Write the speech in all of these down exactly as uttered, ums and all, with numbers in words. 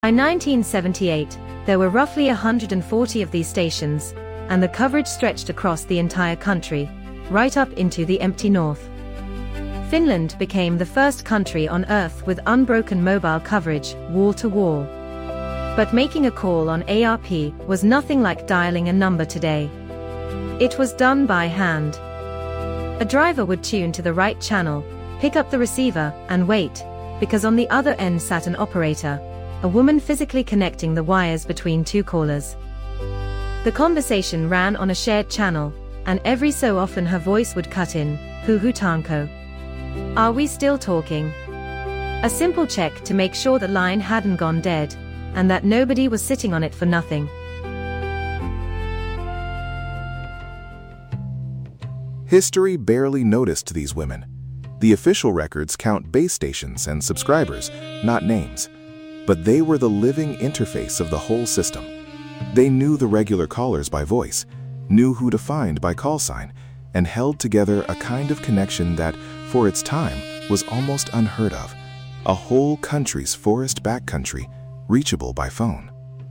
By nineteen seventy-eight, there were roughly one hundred forty of these stations, and the coverage stretched across the entire country, right up into the empty north. Finland became the first country on Earth with unbroken mobile coverage, wall to wall. But making a call on A R P was nothing like dialing a number today. It was done by hand. A driver would tune to the right channel, pick up the receiver, and wait, because on the other end sat an operator, a woman physically connecting the wires between two callers. The conversation ran on a shared channel, and every so often her voice would cut in, "Huhutaanko? Are we still talking?" A simple check to make sure the line hadn't gone dead, and that nobody was sitting on it for nothing. History barely noticed these women. The official records count base stations and subscribers, not names. But they were the living interface of the whole system. They knew the regular callers by voice, knew who to find by call sign, and held together a kind of connection that, for its time, was almost unheard of. A whole country's forest backcountry, reachable by phone.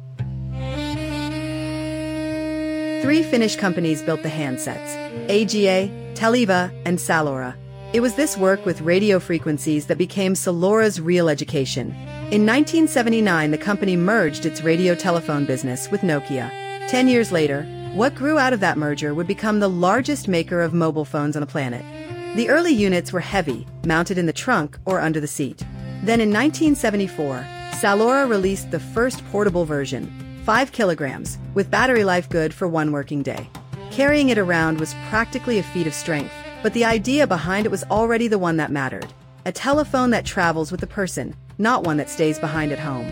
Three Finnish companies built the handsets: A G A, Televa, and Salora. It was this work with radio frequencies that became Salora's real education. In nineteen seventy-nine, the company merged its radio telephone business with Nokia. Ten years later, what grew out of that merger would become the largest maker of mobile phones on the planet. The early units were heavy, mounted in the trunk or under the seat. Then in nineteen seventy-four, Salora released the first portable version, five kilograms, with battery life good for one working day. Carrying it around was practically a feat of strength, but the idea behind it was already the one that mattered. A telephone that travels with the person, not one that stays behind at home.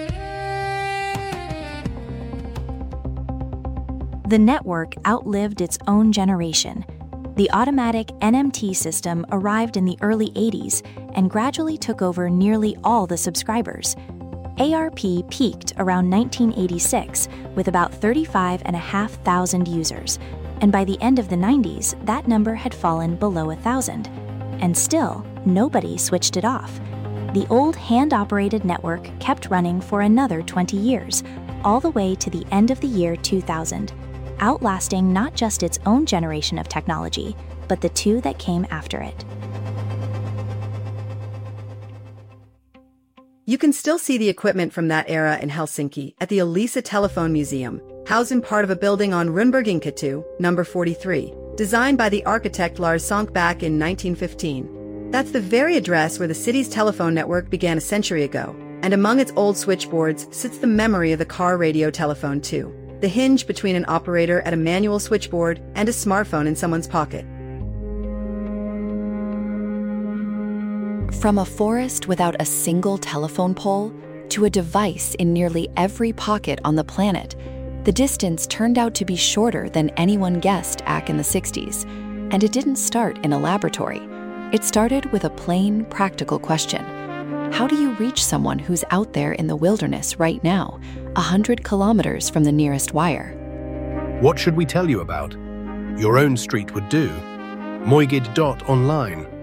The network outlived its own generation. The automatic N M T system arrived in the early eighties and gradually took over nearly all the subscribers. A R P peaked around nineteen eighty-six with about thirty-five thousand five hundred users, and by the end of the nineties, that number had fallen below one thousand. And still, nobody switched it off. The old hand-operated network kept running for another twenty years, all the way to the end of the year two thousand, outlasting not just its own generation of technology, but the two that came after it. You can still see the equipment from that era in Helsinki at the Elisa Telephone Museum, housed in part of a building on Rundberginkatu, number forty-three, designed by the architect Lars Sonck back in nineteen fifteen. That's the very address where the city's telephone network began a century ago, and among its old switchboards sits the memory of the car radio telephone too, the hinge between an operator at a manual switchboard and a smartphone in someone's pocket. From a forest without a single telephone pole to a device in nearly every pocket on the planet, the distance turned out to be shorter than anyone guessed back in the sixties. And it didn't start in a laboratory. It started with a plain, practical question. How do you reach someone who's out there in the wilderness right now, a hundred kilometers from the nearest wire? What should we tell you about? Your own street would do. Moigid dot online.